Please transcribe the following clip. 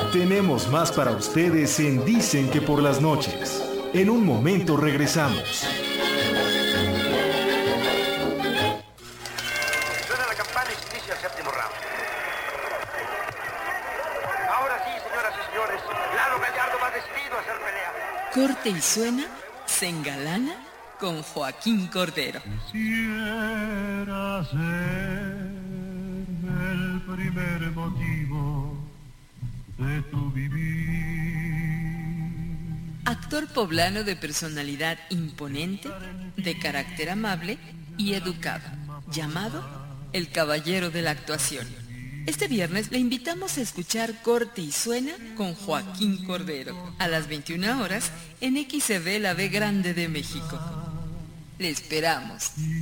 Tenemos más para ustedes en Dicen que por las noches. En un momento regresamos. Suena la campana y se inicia el séptimo round. Ahora sí, señoras y señores, Lalo Gallardo va decidido a hacer pelea. Corte y suena, se engalana con Joaquín Cordero. Quisiera ser el primer motivo de tu vivir. Actor poblano de personalidad imponente, de carácter amable y educado, llamado el caballero de la actuación. Este viernes le invitamos a escuchar Corte y Suena con Joaquín Cordero a las 21 horas en XCB La B Grande de México. Le esperamos.